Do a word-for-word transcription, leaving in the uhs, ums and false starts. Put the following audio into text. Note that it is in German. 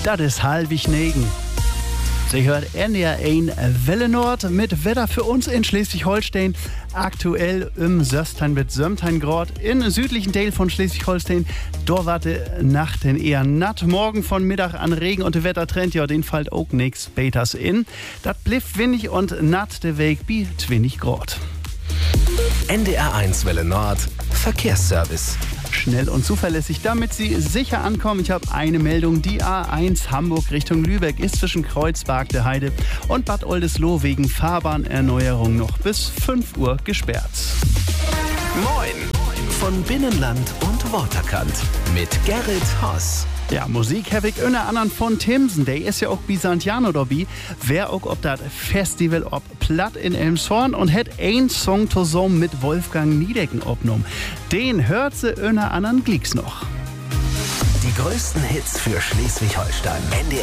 das ist halbig Negen. Sie hört N D R eins Welle Nord mit Wetter für uns in Schleswig-Holstein. Aktuell im Söstein mit Sömtein Grad im südlichen Teil von Schleswig-Holstein. Dort war die Nacht eher natt. Morgen von Mittag an Regen und der Wettertrend, ja, den fällt auch nix Beters in. Das bleibt windig und natt, der Weg bi zwanzig Grad. N D R eins Welle Nord Verkehrsservice. Schnell und zuverlässig, damit Sie sicher ankommen. Ich habe eine Meldung. Die A eins Hamburg Richtung Lübeck ist zwischen Kreuzberg der Heide und Bad Oldesloe wegen Fahrbahnerneuerung noch bis fünf Uhr gesperrt. Moin von Binnenland und Waterkant mit Gerrit Haas. Ja, Musik habe ich unter anderem von Timsen. Der ist ja auch Bisantiano dabei. Wer auch ob das Festival ob Platt in Elmshorn und hat ein Song zusammen mit Wolfgang Niedecken aufgenommen. Den hört sie unter anderem Glicks noch. Die größten Hits für Schleswig-Holstein.